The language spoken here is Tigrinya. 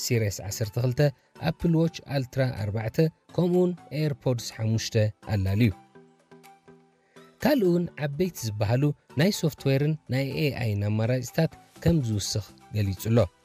Series 12 Apple Watch Ultra 4 ከምኡን AirPods 5 ኣላልዩ ካልኡን ዓበይቲ ዝበሃሉ ናይ ሶፍትዌርን ናይ AI ኣማራጭታት ከም ዝውስኽ ገሊጹሎ